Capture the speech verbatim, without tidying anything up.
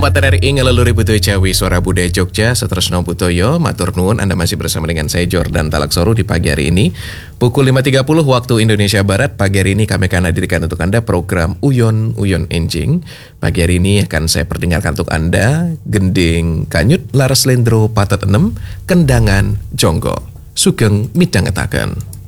Nompat R R I ngeleluri Butoy Jawi Suara Budaya Jogja Setresno Butoyo Matur nuwun Anda masih bersama dengan saya Jordan Talaksoru di pagi hari ini pukul lima tiga puluh waktu Indonesia Barat. Pagi hari ini kami akan hadirkan untuk Anda program Uyon Uyon Enjing. Pagi hari ini akan saya perdengarkan untuk Anda Gending Kanyut Laras Lendro Patet Enem Kendangan Jonggo Sugeng Midangetaken.